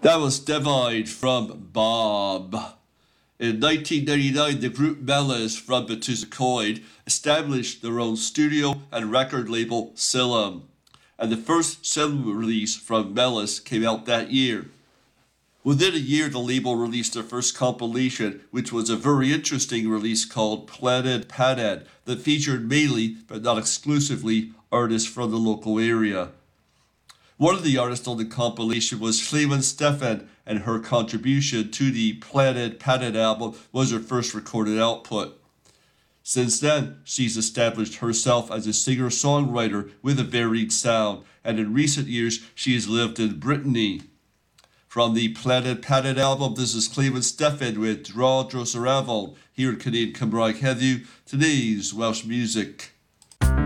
That was Divide from Bob. In 1999, the group Mellis from Batusacoid established their own studio and record label Silum, and the first Silum release from Mellis came out that year. Within a year, the label released their first compilation, which was a very interesting release called Planet Panad that featured mainly, but not exclusively, artists from the local area. One of the artists on the compilation was Clemen Stefan, and her contribution to the Planet Panad album was her first recorded output. Since then, she's established herself as a singer-songwriter with a varied sound, and in recent years, she has lived in Brittany. From the Planet Panad album, this is Clemen Stefan with Dra Dros Yr Afon, here in Canadian Cymraeg heddiw, today's Welsh music.